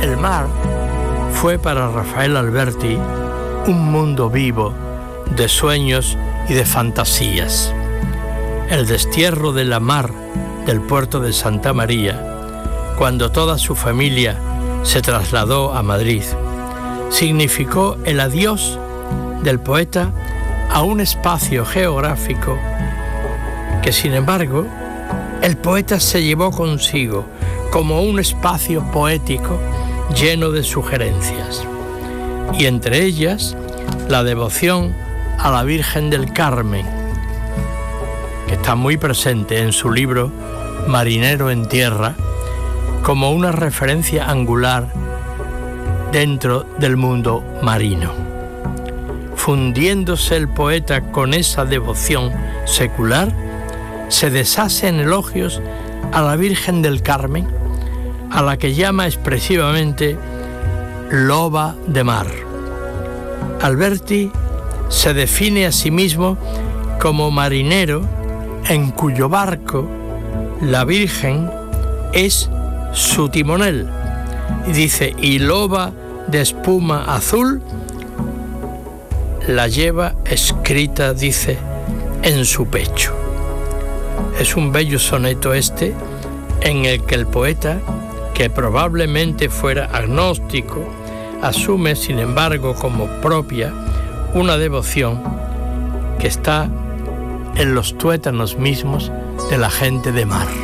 El mar fue para Rafael Alberti un mundo vivo de sueños y de fantasías. El destierro de la mar del puerto de Santa María, cuando toda su familia se trasladó a Madrid, significó el adiós del poeta a un espacio geográfico que, sin embargo, el poeta se llevó consigo como un espacio poético lleno de sugerencias, y entre ellas la devoción a la Virgen del Carmen, que está muy presente en su libro Marinero en Tierra, como una referencia angular dentro del mundo marino. Fundiéndose el poeta con esa devoción secular, se deshace en elogios a la Virgen del Carmen, a la que llama expresivamente loba de mar. Alberti se define a sí mismo como marinero en cuyo barco la Virgen es su timonel, y dice, y loba de espuma azul la lleva escrita, dice, en su pecho. Es un bello soneto este, en el que el poeta, que probablemente fuera agnóstico, asume, sin embargo, como propia una devoción que está en los tuétanos mismos de la gente de mar.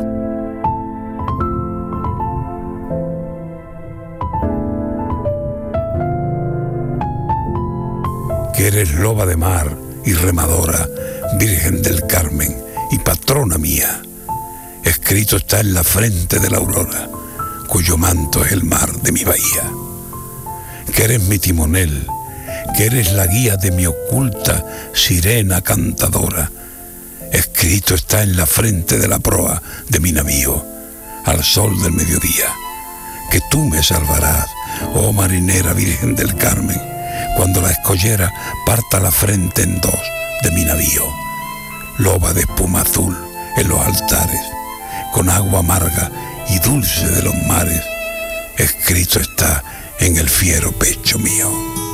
Que eres loba de mar y remadora, Virgen del Carmen y patrona mía. Escrito está en la frente de la aurora, cuyo manto es el mar de mi bahía. Que eres mi timonel, que eres la guía de mi oculta sirena cantadora. Escrito está en la frente de la proa de mi navío, al sol del mediodía. Que tú me salvarás, oh marinera Virgen del Carmen, cuando la escollera parta la frente en dos de mi navío. Loba de espuma azul en los altares, con agua amarga y dulce de los mares, escrito está en el fiero pecho mío.